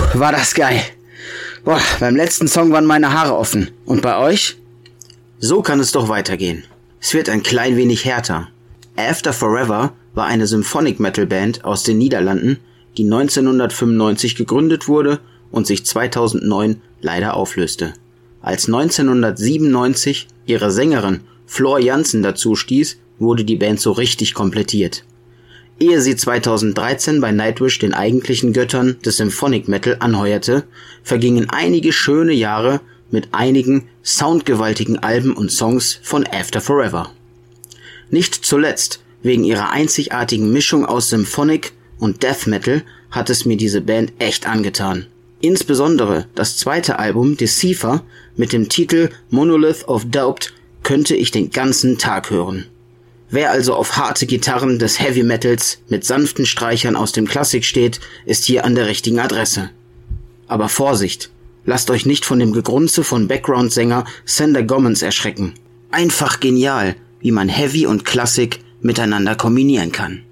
war das geil. Boah, beim letzten Song waren meine Haare offen. Und bei euch? So kann es doch weitergehen. Es wird ein klein wenig härter. After Forever war eine Symphonic Metal Band aus den Niederlanden, die 1995 gegründet wurde und sich 2009 leider auflöste. Als 1997 ihre Sängerin Floor Jansen dazu stieß, wurde die Band so richtig komplettiert. Ehe sie 2013 bei Nightwish den eigentlichen Göttern des Symphonic Metal anheuerte, vergingen einige schöne Jahre mit einigen soundgewaltigen Alben und Songs von After Forever. Nicht zuletzt wegen ihrer einzigartigen Mischung aus Symphonic und Death Metal hat es mir diese Band echt angetan. Insbesondere das zweite Album Deceiver mit dem Titel Monolith of Doubt könnte ich den ganzen Tag hören. Wer also auf harte Gitarren des Heavy Metals mit sanften Streichern aus dem Klassik steht, ist hier an der richtigen Adresse. Aber Vorsicht, lasst euch nicht von dem Gegrunze von Background-Sänger Sander Gommans erschrecken. Einfach genial, wie man Heavy und Klassik miteinander kombinieren kann.